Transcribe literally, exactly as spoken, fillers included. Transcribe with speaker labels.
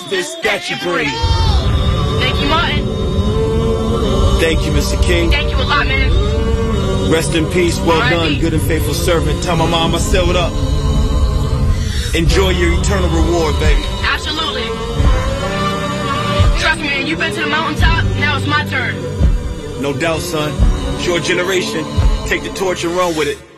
Speaker 1: fish that you bring.
Speaker 2: Thank you, Martin.
Speaker 1: Thank you, Mister King.
Speaker 2: Thank you a lot, man.
Speaker 1: Rest in peace, well done, good and faithful servant. Tell my mom I settled up. Enjoy your eternal reward, baby.
Speaker 2: Absolutely. Trust me, man, you've been to the mountaintop, now it's my turn.
Speaker 1: No doubt, son. It's your generation. Take the torch and run with it.